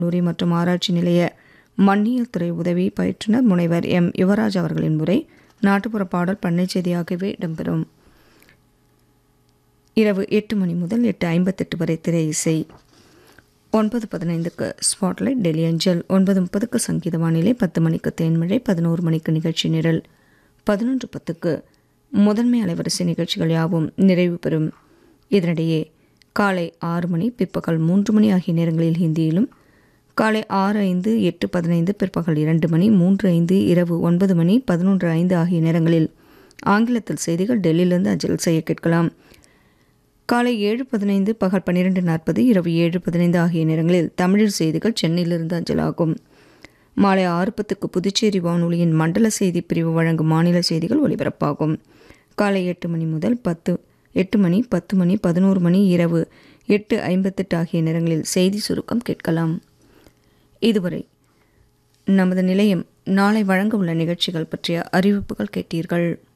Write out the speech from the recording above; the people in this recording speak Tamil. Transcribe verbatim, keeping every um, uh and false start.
கல்லூரி மற்றும் ஆராய்ச்சி நிலைய மண்ணியல் துறை உதவி பயிற்றுனர் முனைவர் எம் யுவராஜ் அவர்களின் உரை, நாட்டுப்புற பாடல், பண்ணை செய்தி ஆகியவை இடம்பெறும். இரவு எட்டு மணி முதல் எட்டு ஐம்பத்தெட்டு வரை திரை இசை. ஒன்பது பதினைந்துக்கு ஸ்பாட்லைட் டெல்லி அஞ்சல். ஒன்பது முப்பதுக்கு சங்கீத வானிலை. பத்து மணிக்கு தேன்மழை. பதினோரு மணிக்கு நிகழ்ச்சி நிரல். பதினொன்று பத்துக்கு முதன்மை அலைவரிசை நிகழ்ச்சிகள் யாவும் நிறைவு பெறும். இதனிடையே காலை ஆறு மணி, பிற்பகல் மூன்று மணி ஆகிய நேரங்களில் ஹிந்தியிலும், காலை ஆறு ஐந்து, எட்டு பதினைந்து, பிற்பகல் இரண்டு மணி, மூன்று ஐந்து, இரவு ஒன்பது மணி, பதினொன்று ஐந்து ஆகிய நேரங்களில் ஆங்கிலத்தில் செய்திகள் டெல்லியிலிருந்து அஞ்சல் செய்ய கேட்கலாம். காலை ஏழு பதினைந்து, பகல் பன்னிரெண்டு நாற்பது, இரவு ஏழு பதினைந்து ஆகிய நேரங்களில் தமிழில் செய்திகள் சென்னையிலிருந்து அஞ்சலாகும். மாலை ஆறு பத்துக்கு புதுச்சேரி வானொலியின் மண்டல செய்தி பிரிவு வழங்கும் மாநில செய்திகள் ஒலிபரப்பாகும். காலை எட்டு மணி முதல் பத்து எட்டு மணி, பத்து மணி, பதினோரு மணி, இரவு எட்டு ஐம்பத்தெட்டு ஆகிய நேரங்களில் செய்தி சுருக்கம் கேட்கலாம். இதுவரை நமது நிலையம் நாளை வழங்க உள்ள நிகழ்ச்சிகள் பற்றிய அறிவிப்புகள் கேட்டீர்கள்.